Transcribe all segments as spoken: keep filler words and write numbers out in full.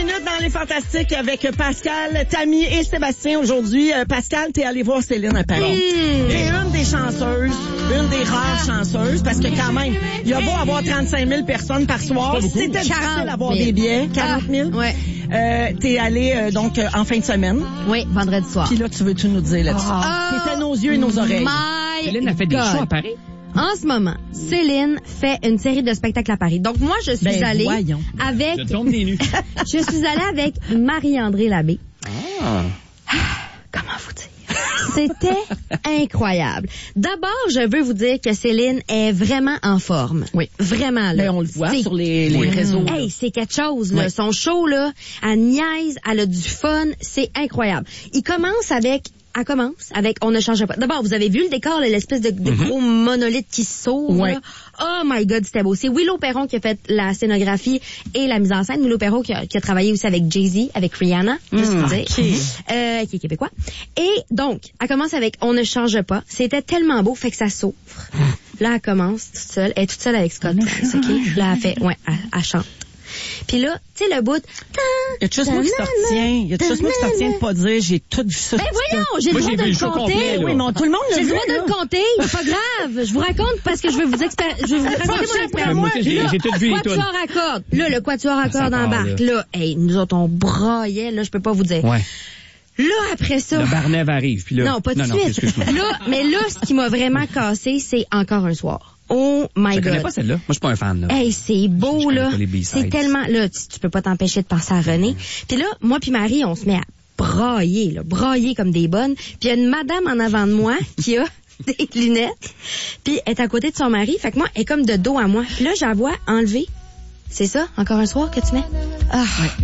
minutes dans les Fantastiques avec Pascal, Tammy et Sébastien aujourd'hui. Euh, Pascal, t'es allé voir Céline à Paris. Mmh. T'es une des chanceuses, une des rares chanceuses, parce que quand même, il y a beau avoir trente-cinq mille personnes par soir. C'était difficile d'avoir des billets. quarante mille. Ah, ouais. Euh, t'es allé euh, donc euh, en fin de semaine. Oui, vendredi soir. Puis là, tu veux-tu nous dire là-dessus? Oh, T'étais nos yeux et nos oreilles. My Céline a fait des God. shows à Paris. En ce moment, Céline fait une série de spectacles à Paris. Donc moi, je suis Ben, allée voyons. avec... Je tombe des nues. je suis allée avec Marie-André Labbé. Ah. Comment vous dire? C'était incroyable. D'abord, je veux vous dire que Céline est vraiment en forme. Oui. Vraiment, là. Ben, on le voit C'est- sur les, les Oui. réseaux. là. Hey, c'est quelque chose, là. Ouais. Son show, là, elle niaise, elle a du fun, c'est incroyable. Il commence avec... Elle commence avec On ne change pas. D'abord, vous avez vu le décor, là, l'espèce de, de gros monolithe qui s'ouvre. Ouais. là. Oh my God, c'était beau. C'est Willow Perron qui a fait la scénographie et la mise en scène. Willow Perron qui a, qui a travaillé aussi avec Jay-Z, avec Rihanna, juste vous dire. ok. Euh, qui est québécois. Et donc, elle commence avec On ne change pas. C'était tellement beau, fait que ça s'ouvre. Là, elle commence toute seule. Elle est toute seule avec Scott Lance, OK? Là, elle fait, ouais, elle, elle chante. Puis là, tu sais, le bout... Il y a juste moi qui se retient. Il y a juste moi qui se retient de pas dire j'ai tout vu ça. Ben voyons, j'ai le Moi, droit j'ai de vu le le show compter. complet, là. Oui, mais tout le monde l'a J'ai le vu, droit de là. le compter, c'est pas grave. Je vous raconte parce que je vais vous expér... je vais vous raconter mon Ben, expérience. moi aussi, j'ai- j'ai tout vu les tunes. Quatuor à cordes. Là, le quatuor à cordes part, embarque. Là, hey, nous autres, on braillait, là, je peux pas vous dire. Ouais. Là, après ça... Le Barnève arrive. Puis là, Non, pas tout de non, suite. excuse-moi. Là, mais là, ce qui m'a vraiment cassé, c'est Encore un soir. Oh my Je connais God. pas celle-là. Moi, je suis pas un fan, là. Hey, c'est Je- beau, je connais là. pas les B-sides. C'est tellement, là, tu, tu peux pas t'empêcher de penser à René. Puis là, moi puis Marie, on se met à brailler, là, brailler comme des bonnes. Puis il y a une madame en avant de moi qui a des lunettes. Puis elle est à côté de son mari. Fait que moi, elle est comme de dos à moi. Puis là, je la vois enlever. C'est ça? Encore un soir que tu mets? Ah.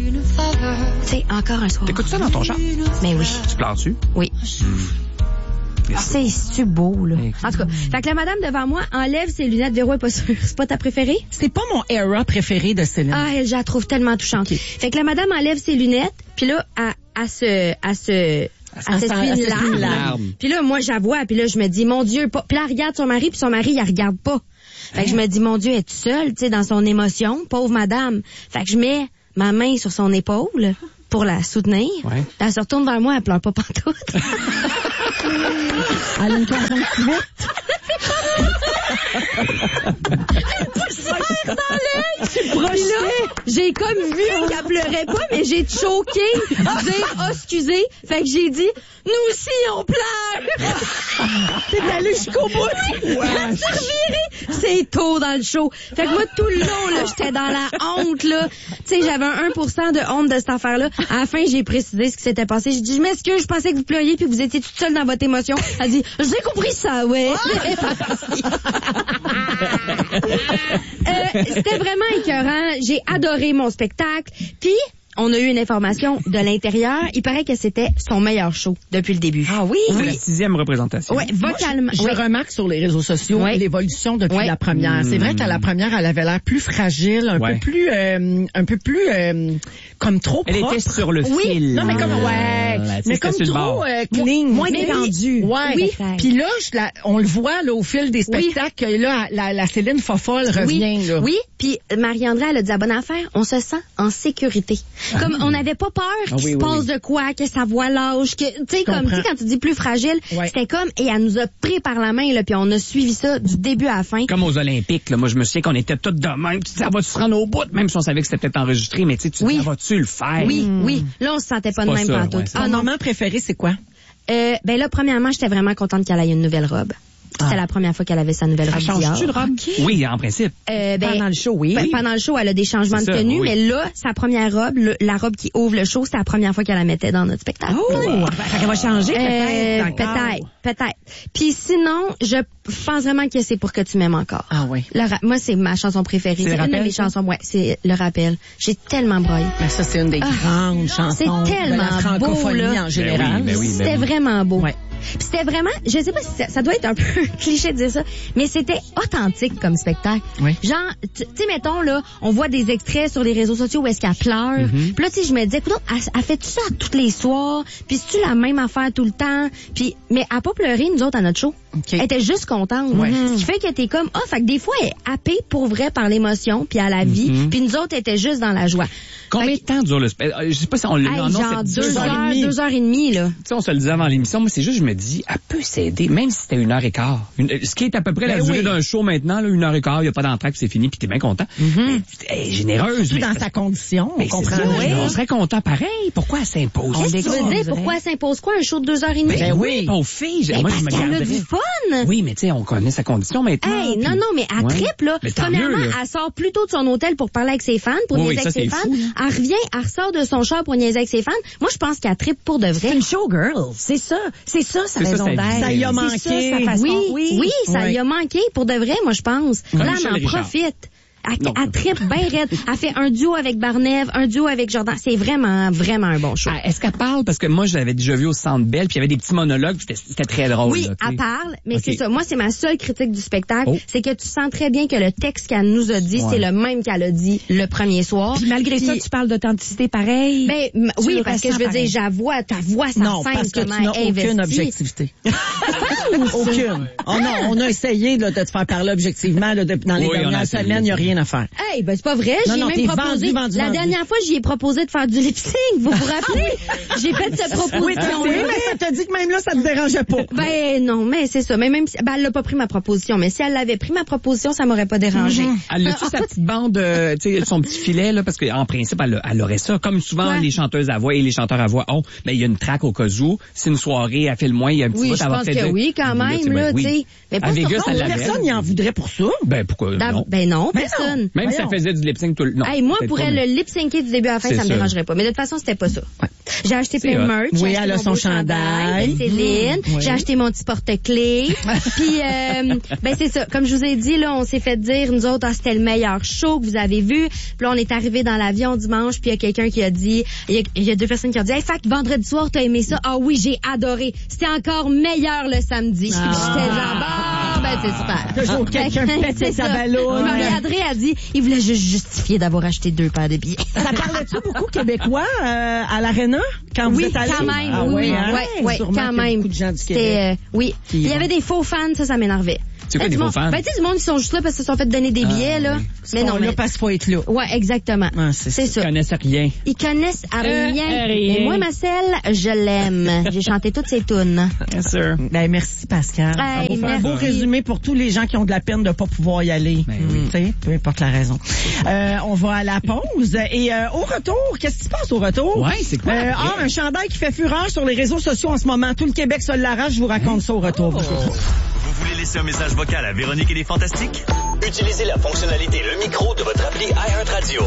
C'est encore un soir. T'écoutes ça dans ton char? Mais oui. Tu pleures dessus? Oui. C'est c'est beau, là. Hey. En tout cas, fait que la madame devant moi enlève ses lunettes. Véro est pas sûre. C'est pas ta préférée? C'est pas mon era préféré de Céline. Ah, elle, je la trouve tellement touchante. Ok. Fait que la madame enlève ses lunettes, puis là, elle, elle se... Elle se... Elle Elle s'essuie s'en- une elle s'essuie une larme. larme. Puis là, moi, j'avoue, puis là, je me dis, mon Dieu, pas... Puis là, elle regarde son mari, puis son mari, il la regarde pas. Fait que je me dis, mon Dieu, elle est seule, tu sais, dans son émotion, pauvre madame. Fait que je mets ma main sur son épaule pour la soutenir. Ouais. Elle se retourne vers moi, elle pleure pas pantoute. Elle a une conjonctivite. dans l'œil. Puis là, j'ai comme vu qu'elle pleurait pas, mais j'ai choqué, dire, oh, excusez. Fait que j'ai dit, nous aussi, on pleure. T'es allé jusqu'au bout. Ouais. C'est tôt dans le show. Fait que moi, tout le long, là, j'étais dans la honte, là. Tu sais, j'avais un un pour cent de honte de cette affaire-là. À la fin, j'ai précisé ce qui s'était passé. J'ai dit, je m'excuse, je pensais que vous pleuriez puis vous étiez toute seule dans votre émotion. Elle dit, j'ai compris ça, ouais. euh, c'était vraiment écœurant. J'ai adoré mon spectacle. Puis, on a eu une information de l'intérieur. Il paraît que c'était son meilleur show depuis le début. Ah oui? C'est la sixième représentation. Ouais, vocalement. Je ouais. remarque sur les réseaux sociaux Ouais. l'évolution depuis Ouais. la première. C'est vrai qu'à la première, elle avait l'air plus fragile, un Ouais. peu plus, euh, un peu plus, euh, comme trop Elle propre. était sur le Oui. fil. Non, mais comme, ouais, Là, mais c'était comme sur le trop bord. euh, clean. Moins Mais détendue. oui. Ouais. Oui. Puis là, je la, on le voit là au fil des Oui. spectacles, que là, la, la Céline Fofolle revient. Oui, là. oui. Puis Marie-André, elle a dit la bonne affaire. On se sent en sécurité. Comme on n'avait pas peur Ah qu'il oui, se oui, passe oui. de quoi, que sa voix lâche, que tu sais comme tu comprends. sais quand tu dis plus fragile, Ouais. c'était comme et elle nous a pris par la main là, puis on a suivi ça du début à la fin. Comme aux Olympiques, là. Moi, je me souviens qu'on était tous de même. Tu dis, ça va-tu se rendre au bout? Même si on savait que c'était peut-être enregistré, mais tu sais, tu Oui. dis, ça va-tu le faire? Oui, oui. Là, on se sentait pas de pas même ça, pantoute. ouais, Ton Ah non. moment préféré, c'est quoi? Euh, ben là, premièrement, j'étais vraiment contente qu'elle ait une nouvelle robe. C'était la première fois qu'elle avait sa nouvelle Ça robe change-tu de Dior. robe? Oui, en principe. Euh, ben, Pendant le show, oui. Ben, pendant le show, elle a des changements C'est de ça, tenue, oui. mais là, sa première robe, le- la robe qui ouvre le show, c'est la première fois qu'elle la mettait dans notre spectacle. Oh! Fait qu'elle va changer, Euh, peut-être. encore. peut-être, peut-être. Puis sinon, je pense vraiment que c'est pour que tu m'aimes encore. Ah oui. Le ra- moi, c'est ma chanson préférée. C'est C'est le une de rappel, mes ça? chansons. Ouais, c'est le rappel. J'ai tellement broyé. Mais ça, c'est une des Ah, grandes chansons c'est de tellement la francophonie beau, là. en général. Ben oui, ben oui. C'était vraiment beau. Ouais. Puis c'était vraiment, je sais pas si ça, ça doit être un peu cliché de dire ça, mais c'était authentique comme spectacle. Oui. Genre, tu tu sais, mettons, là, on voit des extraits sur les réseaux sociaux où est-ce qu'elle pleure. Mm-hmm. Puis là, tu sais, je me disais, écoute, elle, elle fait tout ça tous les soirs, puis c'est-tu la même affaire tout le temps? Puis, mais elle a pas pleuré, nous autres, à notre show. Elle était juste contente. Ouais. Ce qui fait que t'es comme, ah, oh, fait que des fois, elle est happée pour vrai par l'émotion, puis à la vie, Mm-hmm. puis nous autres, elle était juste dans la joie. Combien de temps dure le spectacle? Je sais pas si on l'a Hey, non, genre c'est deux deux heures, heures et demie. deux heures et demie, là. Tu sais, on se le disait avant l'émission, mais c'est juste, je me dis, elle peut s'aider, même si c'était une heure et quart. Une- ce qui est à peu près la Ben durée oui. d'un show maintenant, là, une heure et quart, il n'y a pas d'entraque, c'est fini, puis t'es bien content. Mais elle est généreuse. Tout mais dans c'est- sa condition, on mais c'est comprend. ça, Oui. On serait content pareil. Pourquoi elle s'impose? On Qu'est-ce que tu découvre, veux on dire? dirait. Pourquoi elle s'impose quoi? Un show de deux heures et demie? Ben oui. Pauvre fille. Ben, moi, parce je me qu'elle a garderais. du fun. Oui, mais tu sais, on connaît sa condition maintenant. Hey, puis- non, non, mais elle Ouais. trippe, là. Mais tant Premièrement, mieux, là. elle sort plus tôt de son hôtel pour parler avec ses fans, pour Oui, niaiser oui, ça, avec ses c'est fans. fou. Elle revient, elle ressort de son char pour niaiser avec ses fans. Moi, je pense qu'elle trippe pour de C'est vrai. une showgirl. C'est ça. C'est ça, sa C'est ça, raison sa d'être. vie. Ça y a C'est manqué. ça, sa façon. Oui, oui, ça Oui. lui a manqué pour de vrai, moi, je pense. Comme Là, Michel elle en Richard. profite. Elle, Non. elle trippe bien raide. Elle fait un duo avec Barnève, un duo avec Jordan. C'est vraiment, vraiment un bon show. Ah, est-ce qu'elle parle? Parce que moi, je l'avais déjà vu au Centre Bell, puis il y avait des petits monologues, puis c'était c'était très drôle. Oui, là, tu sais. elle parle, mais Ok. c'est ça. Moi, c'est ma seule critique du spectacle. Oh. C'est que tu sens très bien que le texte qu'elle nous a dit, Ouais. c'est le même qu'elle a dit le premier soir. Puis malgré ça, Puis- tu parles d'authenticité pareil. Ben, m- Tu oui, le parce que ressens je veux pareil. dire, j'avoue, ta voix, ça Non, scène, parce que tu comment n'as elle est aucune investie. objectivité. Aucune. Oh non, on a essayé là, de te faire parler objectivement là, de- dans les Oui, on a dernières essayé. semaines, il n'y a rien à faire. Hey, ben c'est pas vrai, Non, j'ai non, même t'es proposé. vendu, vendu, la vendu. dernière fois, j'y ai proposé de faire du lip sync, vous vous rappelez? J'ai fait cette Oui, proposition. oui, mais ça te dit que même là, ça te dérangeait pas. Ben non, mais c'est ça. Mais même si, ben elle l'a pas pris ma proposition, mais si elle l'avait pris ma proposition, ça m'aurait pas dérangé. Elle a-tu Euh, sa en fait, petite bande, euh, tu sais, son petit filet, là, parce qu'en principe, elle, elle aurait ça. Comme souvent, Ouais. les chanteuses à voix et les chanteurs à voix ont, ben, il y a une track au cas où. C'est une soirée, elle fait le moins, il y a un petit Oui, bout, je elle va pense peut-être que dire- oui, quand Là, même, tu sais, ben là, oui. tu sais. Mais pas À sur Vegas, son- elle l'avait. Personne n'y en voudrait pour ça. Ben, pourquoi? D'ab- Non. Ben non, Ben personne. non. Même si elle Voyons. faisait du lip sync tout le non. Hey, moi, peut-être pour pas, elle, mais- le lip syncer du début à la fin, C'est ça me ça. dérangerait pas. Mais de toute façon, c'était pas ça. J'ai acheté C'est plein de hot. merch. Oui, j'ai elle acheté a mon son beau chandail. de Céline. Oui. J'ai acheté mon petit porte-clés. Puis, euh, ben c'est ça. Comme je vous ai dit, là, on s'est fait dire, nous autres, ah, c'était le meilleur show que vous avez vu. Puis là, on est arrivé dans l'avion dimanche, puis il y a quelqu'un qui a dit, il y a, il y a deux personnes qui ont dit, hey, fait que vendredi soir, t'as aimé ça? Ah oui, j'ai adoré. C'était encore meilleur le samedi. Ah. J'étais genre, ah, ben c'est super. Toujours quelqu'un Fait que, pète c'est sa ça. ballonne. Marie-André a dit, il voulait juste justifier d'avoir acheté deux paires de billets. Ça parlait-tu beaucoup québécois euh, à l'Arena quand vous Oui, êtes allés? quand même, Ah oui, ouais, oui, hein? ouais, ouais, Sûrement quand qu'il y a même. beaucoup de gens du C'était, Québec. euh, oui. qui Il y vont. avait des faux fans, ça, ça m'énervait. C'est quoi Eh, des du faux monde- fans? Ben, tu sais, du monde qui sont juste là parce qu'ils se sont fait donner des billets, là. Mais non, là, mais... parce qu'il faut être là. Ouais, exactement. Ah, c'est c'est Ils ça. connaissent rien. Ils connaissent à Euh, rien. à rien. Et moi, Marcel, je l'aime. J'ai chanté toutes ses tunes. Bien sûr. Ben, merci, Pascal. Hey, Ça va faire un beau merci. résumé pour tous les gens qui ont de la peine de pas pouvoir y aller. Ben oui. Tu sais, peu importe la raison. Euh, on va à la pause. Et euh, au retour, qu'est-ce qui se passe au retour? Ouais, c'est quoi Euh, après? ah, un chandail qui fait fureur sur les réseaux sociaux en ce moment. Tout le Québec se l'arrache. Je vous raconte ça au retour. Vous voulez laisser un message vocal à Véronique et les Fantastiques? Utilisez la fonctionnalité Le Micro de votre appli iHeartRadio.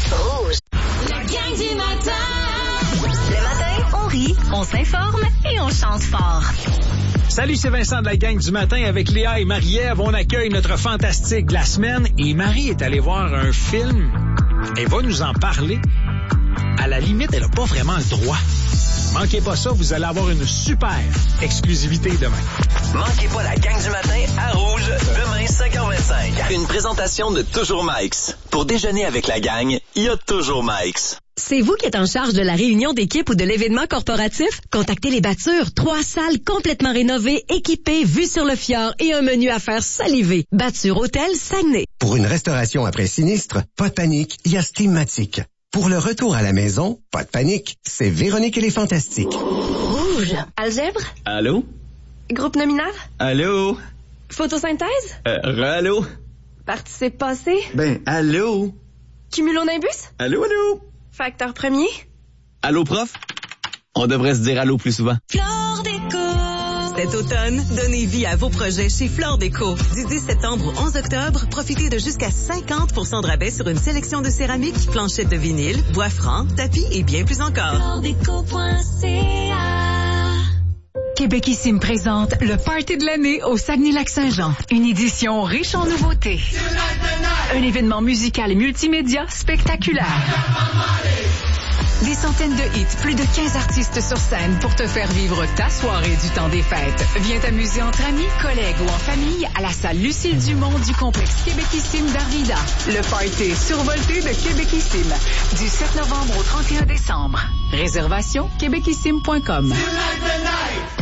La gang du matin. Le matin, on rit, on s'informe et on chante fort. Salut, c'est Vincent de la gang du matin avec Léa et Marie-Ève. On accueille notre fantastique de la semaine et Marie est allée voir un film. Elle va nous en parler. À la limite, elle n'a pas vraiment le droit. Manquez pas ça, vous allez avoir une super exclusivité demain. Manquez pas la gang du matin à Rouge, demain cinq heures vingt-cinq. Une présentation de Toujours Mike's. Pour déjeuner avec la gang, il y a Toujours Mike's. C'est vous qui êtes en charge de la réunion d'équipe ou de l'événement corporatif? Contactez les Battures. Trois salles complètement rénovées, équipées, vues sur le fjord et un menu à faire saliver. Batture Hôtel Saguenay. Pour une restauration après sinistre, pas de panique, il y a Steamatic. Pour le retour à la maison, pas de panique, c'est Véronique et les Fantastiques. Rouge. Algèbre. Allô? Groupe nominal. Allô? Photosynthèse. Euh, re-allô? Participe passé. Ben, allô? Cumulonimbus. Allô, allô? Facteur premier. Allô, prof? On devrait se dire allô plus souvent. Flore Déco. Cet automne, donnez vie à vos projets chez Flore Déco. Du dix septembre au onze octobre, profitez de jusqu'à cinquante pour cent de rabais sur une sélection de céramique, planchettes de vinyle, bois franc, tapis et bien plus encore. Floredeco point c a. Québecissime présente le Party de l'année au Saguenay-Lac-Saint-Jean. Une édition riche en nouveautés. Un événement musical et multimédia spectaculaire. Des centaines de hits, plus de quinze artistes sur scène pour te faire vivre ta soirée du temps des fêtes. Viens t'amuser entre amis, collègues ou en famille à la salle Lucille Dumont du complexe Québecissime d'Arvida. Le party survolté de Québecissime. Du sept novembre au trente et un décembre. Réservation québecissime point com.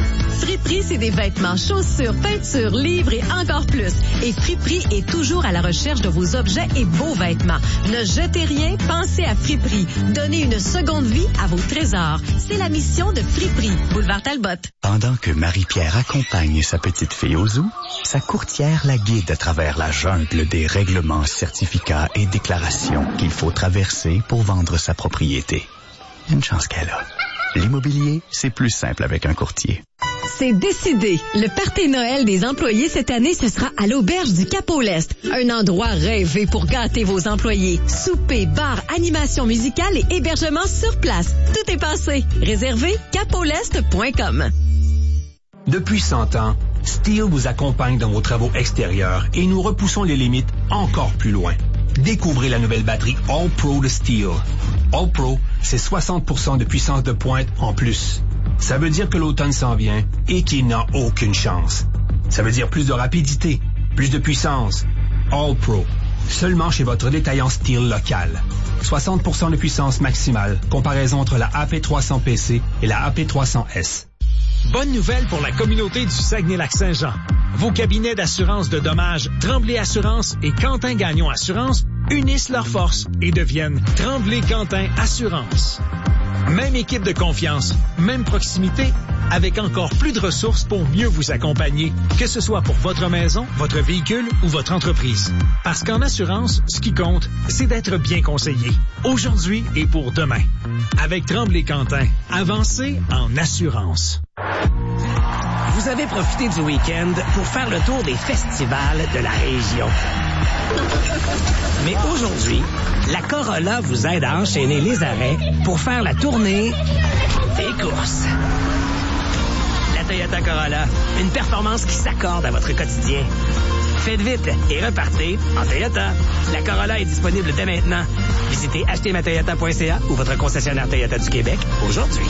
Friperie, c'est des vêtements, chaussures, peintures, livres et encore plus. Et Friperie est toujours à la recherche de vos objets et beaux vêtements. Ne jetez rien, pensez à Friperie. Donnez une seconde vie à vos trésors. C'est la mission de Friperie, boulevard Talbot. Pendant que Marie-Pierre accompagne sa petite fille au zoo, sa courtière la guide à travers la jungle des règlements, certificats et déclarations qu'il faut traverser pour vendre sa propriété. Une chance qu'elle a. L'immobilier, c'est plus simple avec un courtier. C'est décidé. Le party Noël des employés cette année, ce sera à l'auberge du Cap au Lest. Un endroit rêvé pour gâter vos employés. Souper, bar, animation musicale et hébergement sur place. Tout est passé. Réservé capolest point com. Depuis cent ans, Steel vous accompagne dans vos travaux extérieurs et nous repoussons les limites encore plus loin. Découvrez la nouvelle batterie All Pro de Steel. All Pro, c'est soixante pour cent de puissance de pointe en plus. Ça veut dire que l'automne s'en vient et qu'il n'a aucune chance. Ça veut dire plus de rapidité, plus de puissance. All Pro, seulement chez votre détaillant Steel local. soixante pour cent de puissance maximale, comparaison entre la A P trois cents P C et la A P trois cents S. Bonne nouvelle pour la communauté du Saguenay-Lac-Saint-Jean. Vos cabinets d'assurance de dommages Tremblay Assurance et Quentin Gagnon Assurance unissent leurs forces et deviennent Tremblay-Quentin Assurance. Même équipe de confiance, même proximité, avec encore plus de ressources pour mieux vous accompagner, que ce soit pour votre maison, votre véhicule ou votre entreprise. Parce qu'en assurance, ce qui compte, c'est d'être bien conseillé, aujourd'hui et pour demain. Avec Tremblay-Quentin, avancez en assurance. Vous avez profité du week-end pour faire le tour des festivals de la région. Mais aujourd'hui, la Corolla vous aide à enchaîner les arrêts pour faire la tournée des courses. La Toyota Corolla, une performance qui s'accorde à votre quotidien. Faites vite et repartez en Toyota. La Corolla est disponible dès maintenant. Visitez acheter ma toyota point c a ou votre concessionnaire Toyota du Québec aujourd'hui.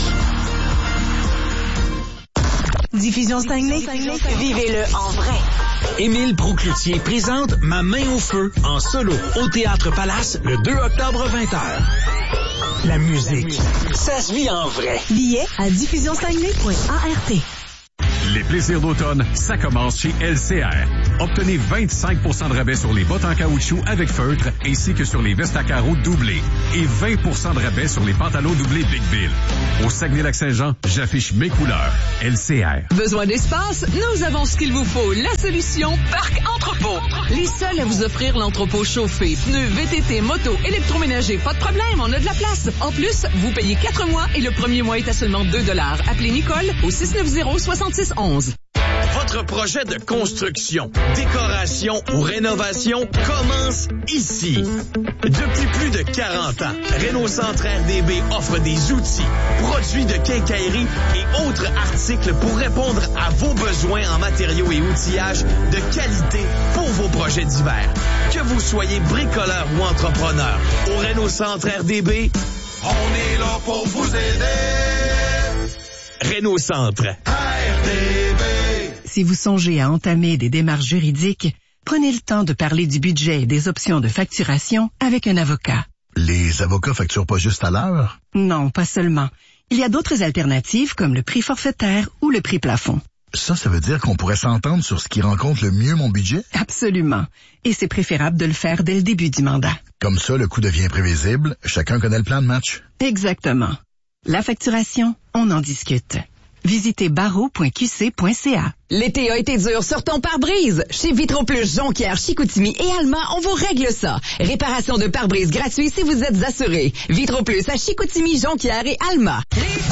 Diffusion Saguenay, vivez-le en vrai. Émile Proucloutier présente Ma main au feu en solo au Théâtre Palace le deux octobre vingt heures. La musique, ça se vit en vrai. Billets à diffusion saguenay point a r t. Les plaisirs d'automne, ça commence chez L C R. Obtenez vingt-cinq pour cent de rabais sur les bottes en caoutchouc avec feutre ainsi que sur les vestes à carreaux doublées et vingt pour cent de rabais sur les pantalons doublés Big Bill. Au Saguenay-Lac-Saint-Jean, j'affiche mes couleurs. L C R. Besoin d'espace? Nous avons ce qu'il vous faut. La solution Parc Entrepôt. Les seuls à vous offrir l'entrepôt chauffé, pneus, V T T, moto, électroménager. Pas de problème, on a de la place. En plus, vous payez quatre mois et le premier mois est à seulement deux dollars. Appelez Nicole au six neuf zéro, six six onze. Votre projet de construction, décoration ou rénovation commence ici. Depuis plus de quarante ans, Réno-Centre R D B offre des outils, produits de quincaillerie et autres articles pour répondre à vos besoins en matériaux et outillages de qualité pour vos projets d'hiver. Que vous soyez bricoleur ou entrepreneur, au Réno-Centre R D B, on est là pour vous aider. Réno-Centre R D B. Si vous songez à entamer des démarches juridiques, prenez le temps de parler du budget et des options de facturation avec un avocat. Les avocats facturent pas juste à l'heure? Non, pas seulement. Il y a d'autres alternatives comme le prix forfaitaire ou le prix plafond. Ça, ça veut dire qu'on pourrait s'entendre sur ce qui rencontre le mieux mon budget? Absolument. Et c'est préférable de le faire dès le début du mandat. Comme ça, le coût devient prévisible. Chacun connaît le plan de match. Exactement. La facturation, on en discute. Visitez barreau point q c point c a. L'été a été dur sur ton pare-brise. Chez Vitroplus, Jonquière, Chicoutimi et Alma, on vous règle ça. Réparation de pare-brise gratuit si vous êtes assuré. Vitroplus à Chicoutimi, Jonquière et Alma.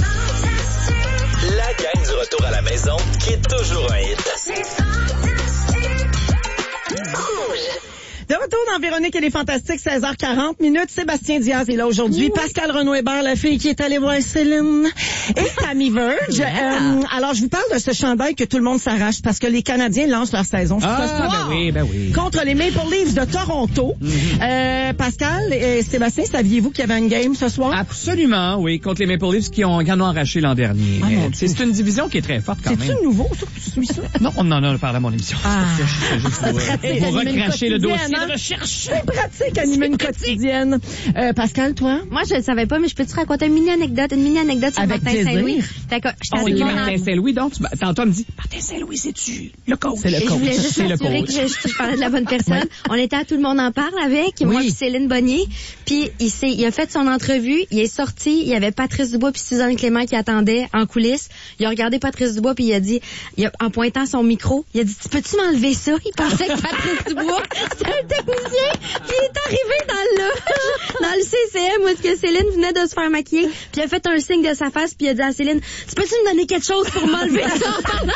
La gang du retour à la maison qui est toujours un hit. De retour dans Véronique et les Fantastiques, seize heures quarante minutes. Sébastien Diaz est là aujourd'hui. Oui. Pascal Renaud-Hébert, la fille qui est allée voir Céline. Et Tammy Verge. Yeah. Euh, alors, je vous parle de ce chandail que tout le monde s'arrache parce que les Canadiens lancent leur saison ah, ce soir. Ben oui, ben oui. Contre les Maple Leafs de Toronto. Mm-hmm. Euh, Pascal et Sébastien, saviez-vous qu'il y avait une game ce soir? Absolument, oui. Contre les Maple Leafs qui, ont, qui en ont arraché l'an dernier. Ah, c'est, c'est une division qui est très forte quand même. C'est-tu nouveau, ça, que tu suis ça? Non, on en a parlé à mon émission. Ah. C'est juste pour, pour recracher le dossier. Hein? cherche. C'est pratique, animer une quotidienne. Euh, Pascal, toi? Moi, je le savais pas, mais je peux te raconter une mini anecdote, une mini anecdote sur Avec Martin plaisir. Saint-Louis. Fait que, j'étais On avec dit mon Martin en- Saint-Louis, donc, tu- tantôt, elle me dit, Martin Saint-Louis, c'est-tu le coach? C'est le Et je coach. voulais juste C'est le m'assurer que coach. je, je parlais de la bonne personne. On était à Tout le monde en parle avec, moi Oui. puis Céline Bonnier. Puis il s'est, il a fait son entrevue, il est sorti, il y avait Patrice Dubois puis Suzanne Clément qui attendaient en coulisses. Il a regardé Patrice Dubois puis il a dit, il a, en pointant son micro, il a dit, peux-tu m'enlever ça? Il pensait que Patrice Dubois, c'était un technicien. Puis il est arrivé dans le, dans le C C M où est-ce que Céline venait de se faire maquiller. Puis il a fait un signe de sa face puis il a dit à Céline, tu peux-tu me donner quelque chose pour m'enlever ça?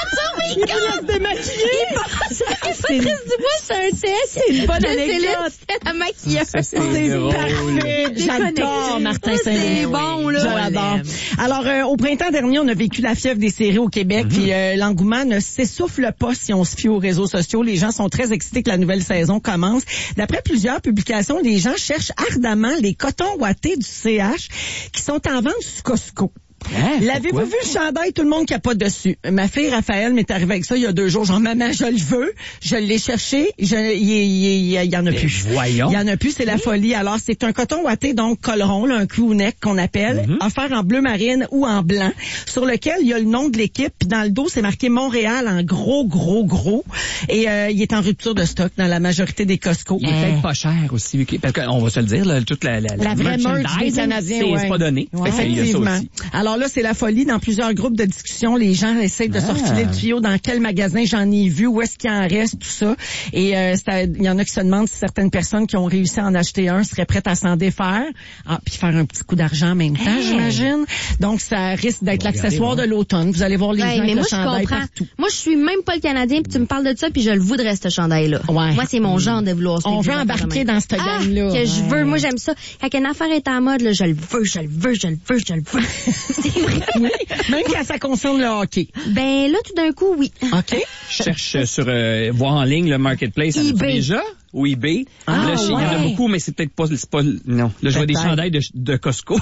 Il voulait se démaquiller. Il pensait que Patrice Dubois, c'est un test. C'est une bonne de anecdote. Céline, c'était la maquilleuse. Ça, c'est C'est drôle. parfait. J'adore Martin Ah, c'est Saint-Louis. bon, là. Je l'adore. Alors, euh, au printemps dernier, on a vécu la fièvre des séries au Québec, puis euh, l'engouement ne s'essouffle pas si on se fie aux réseaux sociaux. Les gens sont très excités que la nouvelle saison commence. D'après plusieurs publications, les gens cherchent ardemment les cotons ouatés du C H qui sont en vente sur Costco. Hein, L'avez-vous pourquoi? vu le chandail? Tout le monde capote dessus. Ma fille Raphaël m'est arrivée avec ça il y a deux jours. Genre, maman, je le veux. Je l'ai cherché. Je, il, il, il, il y en a Mais plus. voyons. Il y en a plus, c'est la folie. Alors, c'est un coton ouaté, donc col rond, là, un crew neck qu'on appelle, Mm-hmm. offert en bleu marine ou en blanc, sur lequel il y a le nom de l'équipe. Puis dans le dos, c'est marqué Montréal en gros, gros, gros. Et euh, il est en rupture de stock dans la majorité des Costco. Il est peut-être pas cher aussi, vu que- parce qu'on va se le dire, là, toute la, la, La vraie merch des merchandise, Canadiens, c'est ouais. c'est pas donné. Ouais. Fait qu'il y a ça Effectivement. aussi. Alors là, c'est la folie. Dans plusieurs groupes de discussion, les gens essayent de Ah. sortir le tuyau dans quel magasin j'en ai vu, où est-ce qu'il en reste, tout ça. Et euh, c'est à- il y en a qui se demandent si certaines personnes qui ont réussi à en acheter un seraient prêtes à s'en défaire, ah, puis faire un petit coup d'argent en même temps, Hey. j'imagine. Donc, ça risque d'être l'accessoire de l'automne. Vous allez voir les Ouais, gens mais avec moi, le je chandail comprends. partout. Moi, je suis même pas le Canadien, puis tu me parles de ça, puis je le voudrais, ce chandail-là. Ouais. Moi, c'est mon genre de vouloir On suivre veut les embarquer affaires de même. dans cette Ah, gang-là. que je Ouais. veux. Moi, j'aime ça. Quand une affaire est en mode, là, je le veux, je le veux, je le veux, je le veux. C'est vrai. Oui, même quand ça concerne le hockey. Ben là, tout d'un coup, oui. OK? Je cherche euh, sur euh, voir en ligne le marketplace. En as-tu eBay. déjà? Ou eBay. Ah, là, je sais, il y en a ouais. beaucoup, mais c'est peut-être pas, c'est pas, non. Là, je vois des Peut-être. chandails de, de Costco.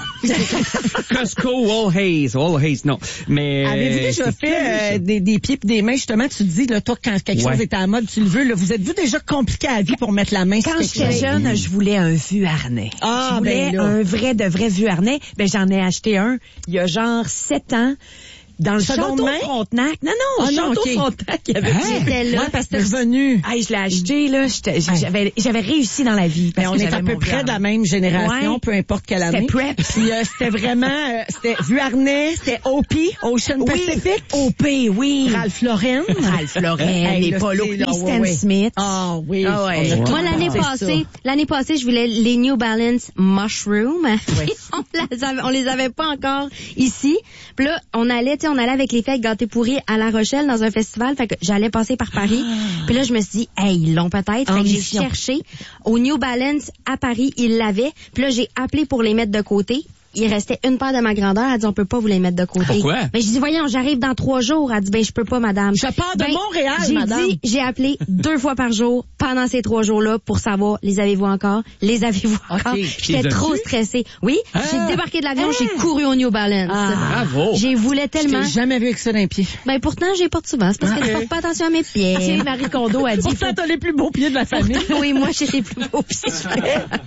Costco Wall Haze. Wall Haze, non. Mais. Avez-vous euh, déjà c'est fait curieux, euh, ça. des, des pieds et des mains, justement, tu te dis, là, toi, quand quelque Ouais. chose est à la mode, tu le veux, là, vous êtes-vous déjà compliqué à la vie pour mettre la main sur Quand quelque j'étais chose? jeune, je voulais un vu harnais. Ah, je voulais ben là. un vrai de vrai vu harnais. Ben j'en ai acheté un il y a genre sept ans. Dans le Seconde château main? Frontenac. Non, non, Ah, le non, château ok. Frontenac. Il y avait Hein? J'étais là. Ouais, parce que t'es revenu. Hey, je l'ai acheté, là. j'étais- J'avais, j'avais réussi dans la vie. Mais parce on que est à j'avais peu mon près vu de la harnais. même génération, Ouais. peu importe quelle année. C'était prep. Puis euh, c'était vraiment, euh, c'était vu harnais, c'était O P, Ocean Oui, Pacific. O P, oui. Ralph Lauren. Ralph Lauren, Hey, les là, polos, c'est là, Stan ouais, ouais. Smith. Ah oui. Ah ouais. On a tout Moi, l'année pensé passée, l'année passée, je voulais les New Balance Mushroom. on, les avait, on les avait pas encore ici. Puis là, on allait, tu sais, on allait avec les fêtes gâtés pourris à La Rochelle dans un festival. Fait que j'allais passer par Paris. Puis là, je me suis dit, hey, ils l'ont peut-être. Fait que j'ai Ambition. cherché au New Balance à Paris, ils l'avaient. Puis là, j'ai appelé pour les mettre de côté. Il restait une paire de ma grandeur. Elle dit, on peut pas vous les mettre de côté. Pourquoi? Mais je dis, voyons, j'arrive dans trois jours. Elle dit, ben, je peux pas, madame. Je pars de Ben, Montréal, j'ai madame. dit, j'ai appelé deux fois par jour pendant ces trois jours-là pour savoir, les avez-vous encore? Les avez-vous encore? Les J'étais trop as-tu? stressée. Oui, Ah. j'ai débarqué de l'avion, j'ai couru au New Balance. Bravo. J'ai voulu Je tellement. t'ai jamais vu avec ça d'un pied. Ben, pourtant, j'ai porte souvent. C'est parce que je porte pas attention à mes pieds. Tu sais, Marie Kondo a dit, Pourtant, t'as les plus beaux pieds de la famille. Oui, moi, j'ai les plus beaux pieds. Je peux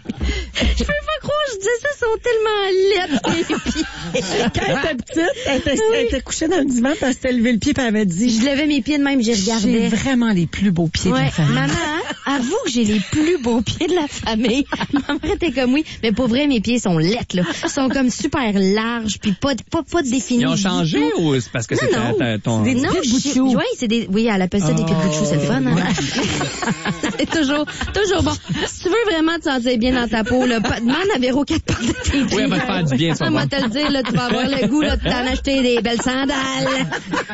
pas croire, je disais ça, ils sont tellement laids, mes pieds. Quand elle était petite, elle était, elle était couchée dans le divan, puis elle s'était levé le pied, puis elle avait dit, Je levais mes pieds de même, j'y j'ai regardais. vraiment les plus beaux pieds de Ouais, la famille. maman, hein, avoue que j'ai les plus beaux pieds de la famille. Ma mère était comme oui, mais pour vrai, mes pieds sont lettres, là. Ils sont comme super larges, puis pas, pas, pas définis. Ils ont du changé tout. ou c'est parce que Non, c'est non. ta- ta- ton... Des Non, pieds de je- bout de chou. oui, c'est des, oui, elle appelle ça des pieds de bout de chou, c'est le fun, hein. C'est toujours, toujours bon. Si tu veux vraiment te sentir bien dans ta peau, là, pas- demande à Véro qu'elle te parle de tes pieds. Oui, elle va te faire du bien, ça, Elle va bon. te le dire, là, tu vas avoir le goût, là, de t'en acheter des belles sandales.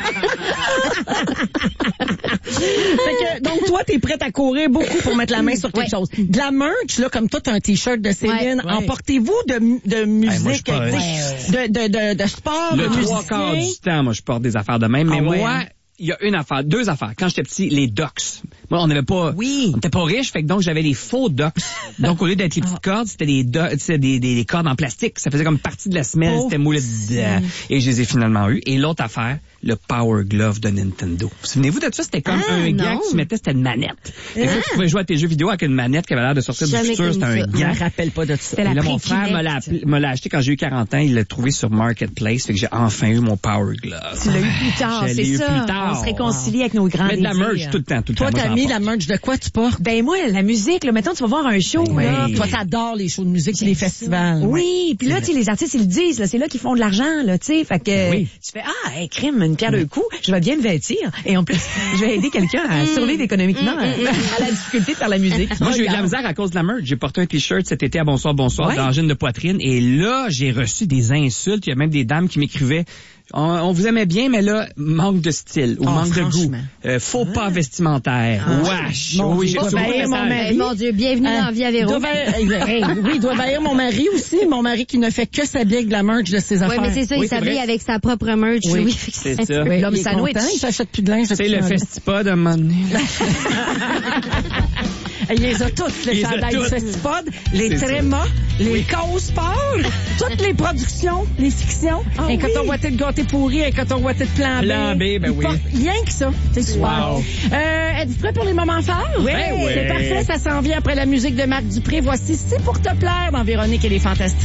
Fait que, donc, toi, t'es prête à courir beaucoup pour mettre la main sur quelque Ouais. chose. De la merch, là, comme toi, t'as un t-shirt de Céline. Ouais. Emportez-vous de, de musique, moi, je suis pas- tu sais, de, de, de, de sport, Le de trois musicien? quarts du temps, moi, je porte des affaires de même. Mais Ah ouais, moi, hein? il y a une affaire, deux affaires. Quand j'étais petit, les docks. Moi, on n'avait pas, Oui. on n'était pas riches, fait que donc j'avais les faux docks. Donc, au lieu d'être les petites cordes, c'était des, do- tu sais, des, des, des cordes en plastique. Ça faisait comme partie de la semelle, Pauvre c'était moulé dedans. Et je les ai finalement eues. Et l'autre affaire, le Power Glove de Nintendo. Vous souvenez-vous de ça? C'était comme ah, un non. gars que tu mettais, c'était une manette. Des fois, tu pouvais jouer à tes jeux vidéo avec une manette qui avait l'air de sortir du futur. C'était un Je gars. me rappelle pas de ça. Et là, mon frère me l'a, me l'a acheté quand j'ai eu quarante ans. Il l'a trouvé sur Marketplace. Fait que j'ai enfin eu mon Power Glove. Tu l'as eu plus tard, Je l'ai c'est eu ça. plus tard. On se réconcilie avec nos grands Mais de la désirs. merch tout le temps, tout le Toi, temps. Moi, t'as j'en mis porte. la merch de quoi tu portes? Ben moi, la musique, là, mettons, tu vas voir un show, Oui. là. Toi, t'adores les shows de musique et les festivals. Oui, puis là, tu sais, les artistes, ils le disent, là, c'est là qu'ils font de l'argent, là, tu sais, fait que Oui. tu fais, ah, hey, crime, une pierre deux coups, je vais bien le vêtir, et en plus, je vais aider quelqu'un à survivre économiquement à, à la difficulté de faire la musique. Moi, j'ai eu de la misère à cause de la merch. J'ai porté un T-shirt cet été à Bonsoir, Bonsoir, Ouais. d'angine de poitrine. Et là, j'ai reçu des insultes. Il y a même des dames qui m'écrivaient, on, on vous aimait bien, mais là, manque de style ou Oh, manque de goût. franchement. Euh, faux pas vestimentaire. Wesh. Mon Oui, Dieu, j'ai doit reçu beaucoup de baillir mon messages. mari. Eh, mon Dieu, bienvenue Hein? dans la vie à Véro. Doit baillir- hey, oui, il doit baillir mon mari aussi. Mon mari qui ne fait que s'habiller avec de la merch de ses Oui, affaires. mais c'est ça, Oui, il c'est s'habille vrai. avec sa propre merch. Oui, Oui, c'est ça. Oui, L'homme il est sandwich. content, il s'achète plus de linge. C'est le festipod à un moment donné. Il les a toutes, Il les les a chandails du toutes. Festipod, les C'est ça. trémas, les co-sports, toutes les productions, les fictions. Ah un oui. coton ouaté de gâté pourri, un coton ouaté de plan B. Plan B, ben Il oui. porte rien que ça. C'est super. Wow. Euh, êtes-vous prêts pour les moments forts? Oui. Ben oui. C'est parfait, ça s'en vient après la musique de Marc Dupré. Voici C'est pour te plaire dans Véronique et les Fantastiques.